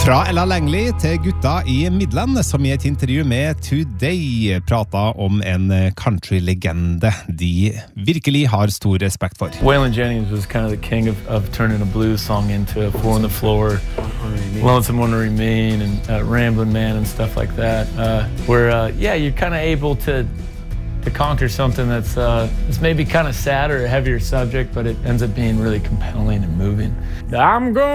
Fra Ella Langley til gutta I Midland, som I et intervju med Today pratet om en country-legende de virkelig har stor respekt for. Waylon Jennings was kind of the king of turning a blues song into a Four on the Floor, Lonesome One to Remain, and Ramblin' Man and stuff like that. Where you're kind of able to conquer something that's maybe kind of sad or a heavier subject, but it ends up being really compelling and moving. I'm going